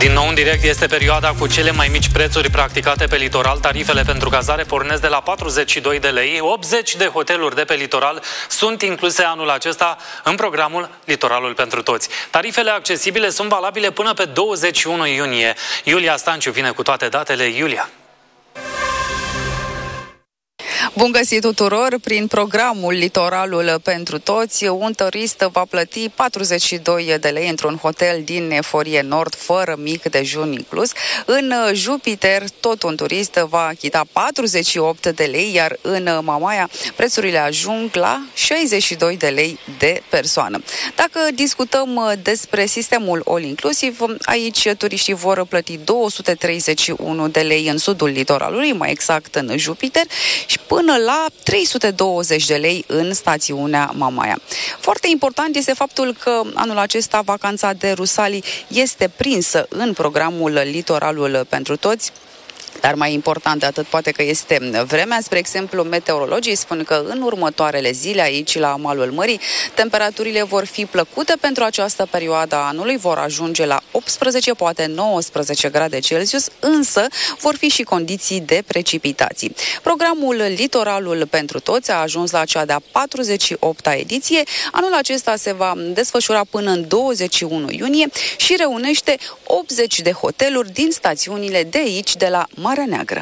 Din nou în direct, este perioada cu cele mai mici prețuri practicate pe litoral. Tarifele pentru cazare pornesc de la 42 de lei. 80 de hoteluri de pe litoral sunt incluse anul acesta în programul Litoralul pentru Toți. Tarifele accesibile sunt valabile până pe 21 iunie. Iulia Stanciu vine cu toate datele. Iulia. Bun găsit tuturor! Prin programul Litoralul pentru Toți, un turist va plăti 42 de lei într-un hotel din Eforie Nord, fără mic dejun inclus. În Jupiter, tot un turist va achita 48 de lei, iar în Mamaia prețurile ajung la 62 de lei de persoană. Dacă discutăm despre sistemul all-inclusiv, aici turiștii vor plăti 231 de lei în sudul litoralului, mai exact în Jupiter, și până la 320 de lei în stațiunea Mamaia. Foarte important este faptul că anul acesta vacanța de Rusalii este prinsă în programul Litoralul pentru Toți. Dar mai important de atât poate că este vremea. Spre exemplu, meteorologii spun că în următoarele zile aici la malul mării temperaturile vor fi plăcute pentru această perioadă a anului, vor ajunge la 18, poate 19 grade Celsius, însă vor fi și condiții de precipitații. Programul Litoralul pentru Toți a ajuns la cea de-a 48-a ediție. Anul acesta se va desfășura până în 21 iunie și reunește 80 de hoteluri din stațiunile de aici, de la Marea Neagră.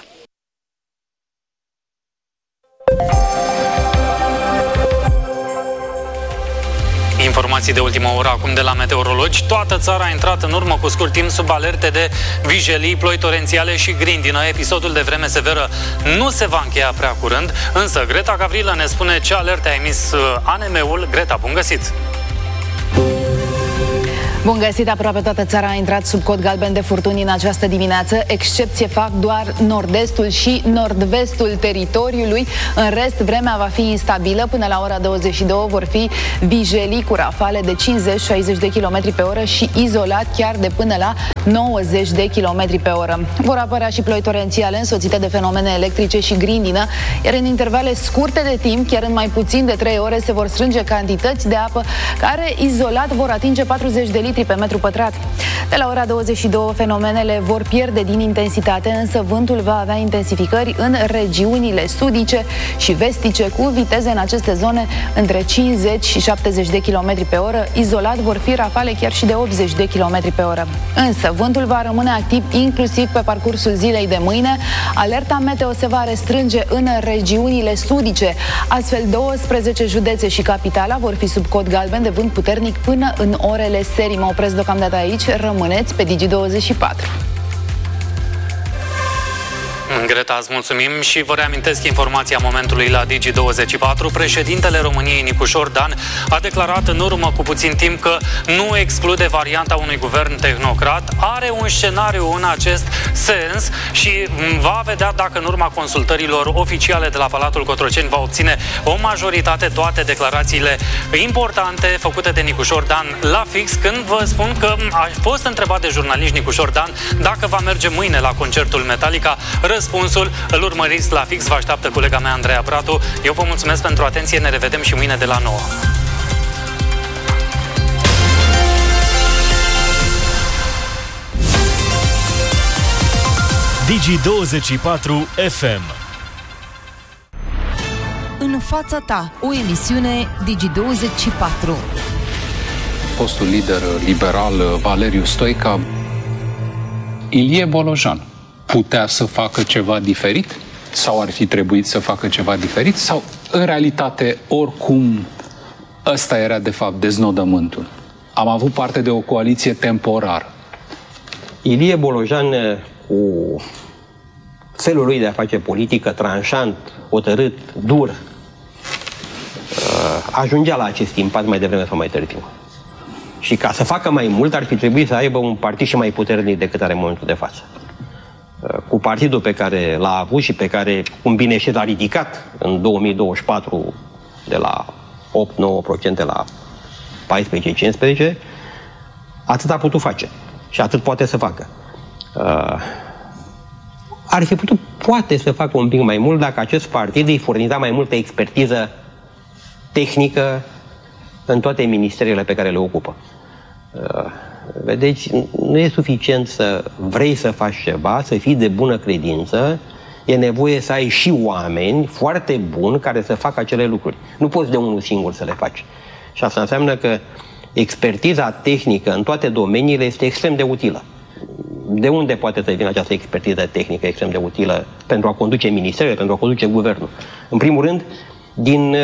Informații de ultimă oră acum de la meteorologi. Toată țara a intrat în urmă cu scurt timp sub alerte de vijelii, ploi torențiale și grindină. Episodul de vreme severă nu se va încheia prea curând, însă Greta Gavrilă ne spune ce alerte a emis ANM-ul. Greta, bun găsit! Bun găsit! Aproape toată țara a intrat sub cod galben de furtuni în această dimineață. Excepție fac doar nord-estul și nord-vestul teritoriului. În rest, vremea va fi instabilă. Până la ora 22 vor fi vijelii cu rafale de 50-60 de km pe oră și izolat chiar de până la 90 de km pe oră. Vor apărea și ploi torențiale însoțite de fenomene electrice și grindină, iar în intervale scurte de timp, chiar în mai puțin de 3 ore, se vor strânge cantități de apă care izolat vor atinge 40 de litri pe metru pătrat. De la ora 22 fenomenele vor pierde din intensitate, însă vântul va avea intensificări în regiunile sudice și vestice, cu viteze în aceste zone între 50 și 70 de km pe oră. Izolat vor fi rafale chiar și de 80 de km pe oră. Însă vântul va rămâne activ inclusiv pe parcursul zilei de mâine. Alerta meteo se va restrânge în regiunile sudice. Astfel, 12 județe și capitala vor fi sub cod galben de vânt puternic până în orele serii. Mă opresc deocamdată aici, rămâneți pe Digi24. Greta, îți mulțumim și vă reamintesc informația momentului la Digi24. Președintele României, Nicușor Dan, a declarat în urmă cu puțin timp că nu exclude varianta unui guvern tehnocrat. Are un scenariu în acest sens și va vedea dacă în urma consultărilor oficiale de la Palatul Cotroceni va obține o majoritate. Toate declarațiile importante făcute de Nicușor Dan la fix, când vă spun că a fost întrebat de jurnaliști Nicușor Dan dacă va merge mâine la concertul Metallica. Răspunsul îl urmăriți la fix, vă așteaptă colega mea Andreea Bratu. Eu vă mulțumesc pentru atenție, ne revedem și mâine de la 9. Digi24 FM. În fața ta, o emisiune Digi24. Fostul lider liberal Valeriu Stoica, Ilie Bolojan, putea să facă ceva diferit? Sau ar fi trebuit să facă ceva diferit? Sau, în realitate, oricum, ăsta era, de fapt, deznodământul? Am avut parte de o coaliție temporară. Ilie Bolojan, cu felul lui de a face politică, tranșant, hotărât, dur, ajungea la acest impact mai devreme sau mai târziu. Și ca să facă mai mult, ar fi trebuit să aibă un partid și mai puternic decât are în momentul de față. Cu partidul pe care l-a avut și pe care, cum bine știți, l-a ridicat în 2024 de la 8-9% la 14-15%, atât a putut face și atât poate să facă. Ar fi putut, poate, să facă un pic mai mult dacă acest partid îi furniza mai multă expertiză tehnică în toate ministerele pe care le ocupă. Vedeți, nu e suficient să vrei să faci ceva, să fii de bună credință, e nevoie să ai și oameni foarte buni care să facă acele lucruri. Nu poți de unul singur să le faci. Și asta înseamnă că expertiza tehnică în toate domeniile este extrem de utilă. De unde poate să vină această expertiză tehnică extrem de utilă pentru a conduce ministerele, pentru a conduce guvernul? În primul rând, din,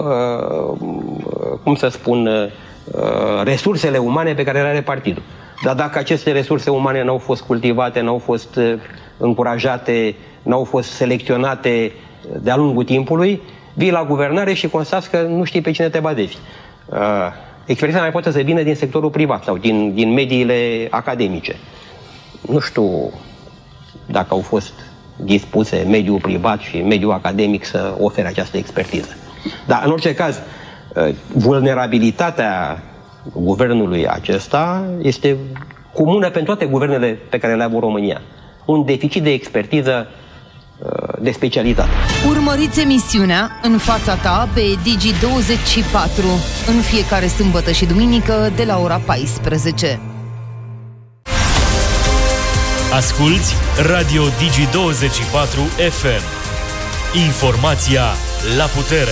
resursele umane pe care le are partidul. Dar dacă aceste resurse umane n-au fost cultivate, n-au fost încurajate, n-au fost selecționate de-a lungul timpului, vii la guvernare și constați că nu știi pe cine te bazezi. Expertiza mai poate să vină din sectorul privat sau din mediile academice. Nu știu dacă au fost dispuse mediul privat și mediul academic să ofere această expertiză. Dar, în orice caz, vulnerabilitatea guvernului acesta este comună pentru toate guvernele pe care le avut România. Un deficit de expertiză de specialitate. Urmăriți emisiunea În fața ta pe Digi24 în fiecare sâmbătă și duminică de la ora 14. Asculți Radio Digi24 FM. Informația la putere.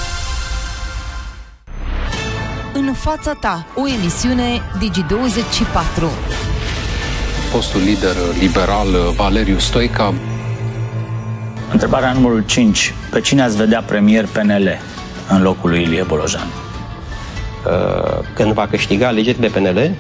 În fața ta, o emisiune Digi24. Fostul lider liberal Valeriu Stoica. Întrebarea numărul 5. Pe cine ați vedea premier PNL în locul lui Ilie Bolojan? Când va câștiga alegerile PNL?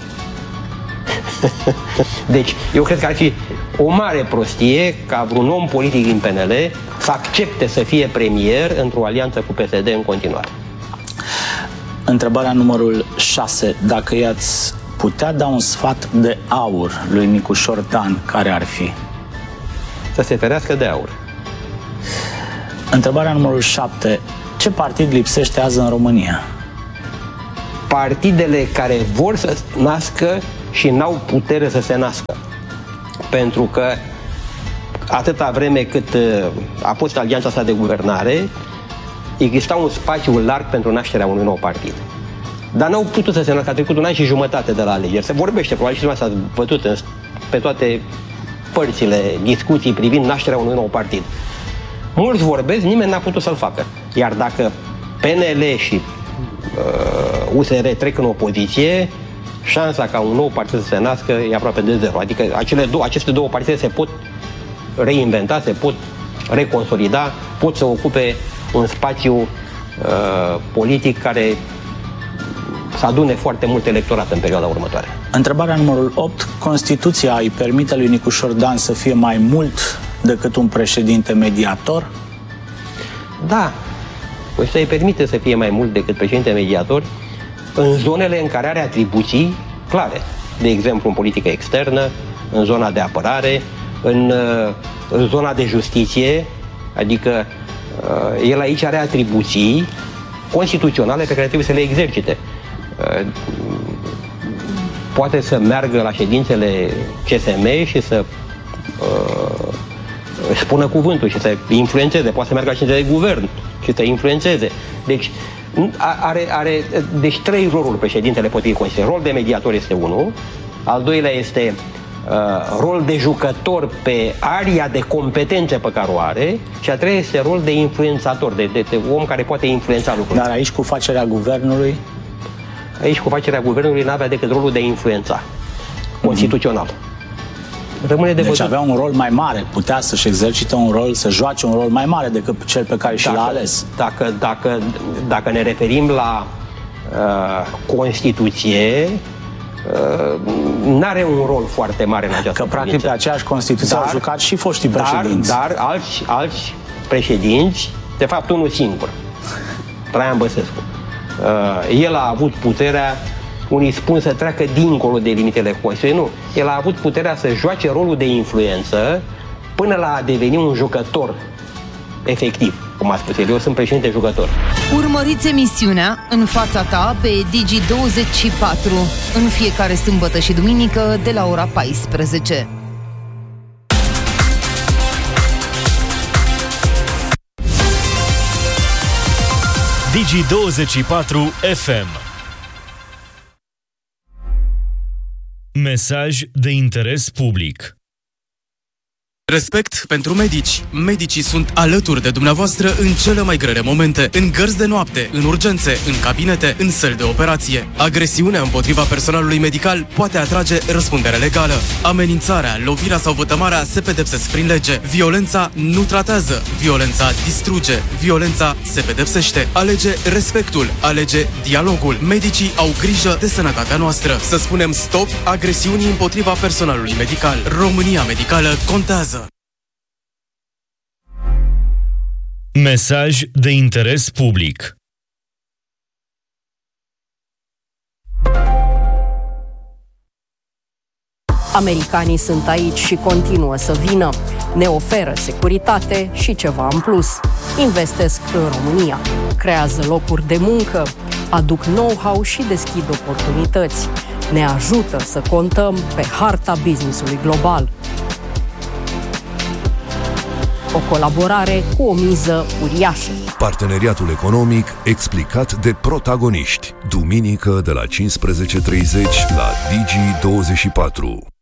Deci, eu cred că ar fi o mare prostie ca vreun om politic din PNL să accepte să fie premier într-o alianță cu PSD în continuare. Întrebarea numărul 6. Dacă i-ați putea da un sfat de aur lui Nicușor Dan, care ar fi? Să se ferească de aur. Întrebarea numărul 7. Ce partid lipsește azi în România? Partidele care vor să nască și n-au putere să se nască. Pentru că atâta vreme cât a fost alianța asta de guvernare, exista un spațiu larg pentru nașterea unui nou partid. Dar n-au putut să se nască. A trecut un an și jumătate de la alegeri. Se vorbește, probabil și dumneavoastră ați văzut pe toate părțile discuții privind nașterea unui nou partid. Mulți vorbesc, nimeni n-a putut să-l facă. Iar dacă PNL și USR trec în opoziție, șansa ca un nou partid să se nască e aproape de zero. Adică aceste două partide se pot reinventa, se pot reconsolida, pot să ocupe un spațiu politic care să adune foarte mult electorat în perioada următoare. Întrebarea numărul 8. Constituția îi permite lui Nicușor Dan să fie mai mult decât un președinte mediator? Da. Constituția îi permite să fie mai mult decât președinte mediator în zonele în care are atribuții clare. De exemplu, în politică externă, în zona de apărare, în zona de justiție, adică el aici are atribuții constituționale pe care trebuie să le exercite. Poate să meargă la ședințele CSM și să spună cuvântul și să influențeze. Poate să meargă la ședințele de guvern și să influențeze. Deci deci 3 roluri președintele pot fi considerat. Rol de mediator este unul, al doilea este rol de jucător pe aria de competențe pe care o are și a treia este rol de influențator, de om care poate influența lucrurile. Dar aici cu facerea guvernului? Aici cu facerea guvernului n-avea decât rolul de a influența constituțional. Rămâne de deci avea un rol mai mare, putea să-și exercite un rol, să joace un rol mai mare decât cel pe care și l-a ales. Dacă ne referim la Constituție, n-are un rol foarte mare în această privință. Că practic pe aceeași Constituție au jucat și foștii președinți. Dar alți președinți, de fapt unul singur, Traian Băsescu. El a avut puterea, unii spun să treacă dincolo de limitele Constituției. Nu, el a avut puterea să joace rolul de influență până la a deveni un jucător efectiv, cum a spus el. Eu sunt președinte jucător. Urmăriți emisiunea În fața ta pe Digi24 în fiecare sâmbătă și duminică de la ora 14. Digi24 FM. Mesaj de interes public. Respect pentru medici. Medicii sunt alături de dumneavoastră în cele mai grele momente, în gărzi de noapte, în urgențe, în cabinete, în săli de operație. Agresiunea împotriva personalului medical poate atrage răspundere legală. Amenințarea, lovirea sau vătămarea se pedepsesc prin lege. Violența nu tratează, violența distruge, violența se pedepsește. Alege respectul, alege dialogul. Medicii au grijă de sănătatea noastră. Să spunem stop agresiunii împotriva personalului medical. România medicală contează. Mesaj de interes public. Americanii sunt aici și continuă să vină. Ne oferă securitate și ceva în plus. Investesc în România. Creează locuri de muncă. Aduc know-how și deschid oportunități. Ne ajută să contăm pe harta business-ului global. O colaborare cu o miză uriașă. Parteneriatul economic explicat de protagoniști. Duminică de la 15:30 la Digi24.